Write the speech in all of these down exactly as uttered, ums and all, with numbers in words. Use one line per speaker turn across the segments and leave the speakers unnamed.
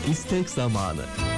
istek zamanı.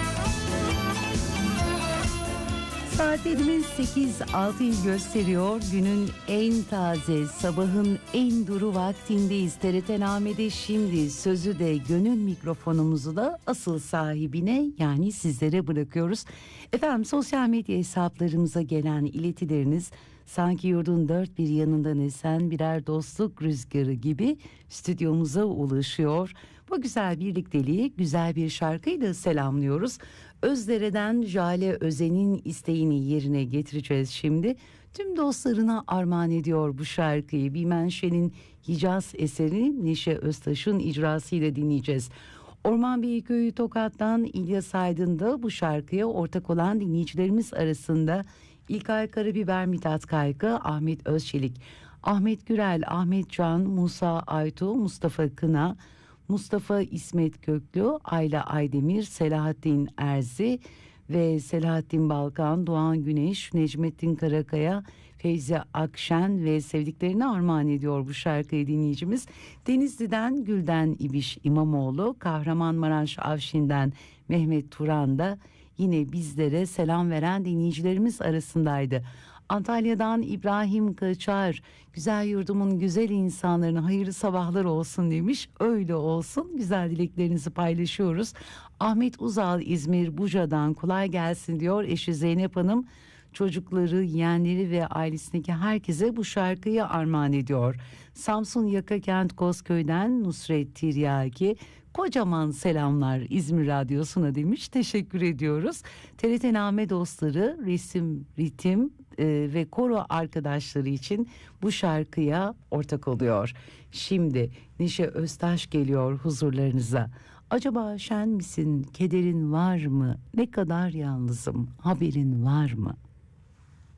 Saatlerimiz sekiz altıyı gösteriyor. Günün en taze, sabahın en duru vaktindeyiz. T R T Name'de şimdi sözü de gönül mikrofonumuzu da asıl sahibine, yani sizlere bırakıyoruz. Efendim, sosyal medya hesaplarımıza gelen iletileriniz sanki yurdun dört bir yanından esen birer dostluk rüzgarı gibi stüdyomuza ulaşıyor. Bu güzel birlikteliği güzel bir şarkıyla selamlıyoruz. Özdere'den Jale Özen'in isteğini yerine getireceğiz şimdi. Tüm dostlarına armağan ediyor bu şarkıyı. Bimen Şen'in Hicaz eseri Neşe Öztaş'ın icrasıyla dinleyeceğiz. Orman Beyköy'ü Tokat'tan İlyas Aydın da bu şarkıya ortak olan dinleyicilerimiz arasında. İlkay Karabiber, Mithat Kaykı, Ahmet Özçelik, Ahmet Gürel, Ahmet Can, Musa Aytu, Mustafa Kına, Mustafa İsmet Köklü, Ayla Aydemir, Selahattin Erzi ve Selahattin Balkan, Doğan Güneş, Necmettin Karakaya, Feyzi Akşen ve sevdiklerine armağan ediyor bu şarkıyı dinleyicimiz. Denizli'den Gülden İbiş İmamoğlu, Kahramanmaraş Avşin'den Mehmet Turan da yine bizlere selam veren dinleyicilerimiz arasındaydı. Antalya'dan İbrahim Kaçar, güzel yurdumun güzel insanlarına hayırlı sabahlar olsun demiş. Öyle olsun, güzel dileklerinizi paylaşıyoruz. Ahmet Uzal İzmir Buca'dan kolay gelsin diyor eşi Zeynep Hanım. Çocukları, yeğenleri ve ailesindeki herkese bu şarkıyı armağan ediyor. Samsun Yakakent Kozköy'den Nusret Tiryaki, kocaman selamlar İzmir Radyosu'na demiş. Teşekkür ediyoruz. T R T Name dostları, resim, ritim e, ve koro arkadaşları için bu şarkıya ortak oluyor. Şimdi Neşe Öztaş geliyor huzurlarınıza. Acaba şen misin, kederin var mı, ne kadar yalnızım, haberin var mı?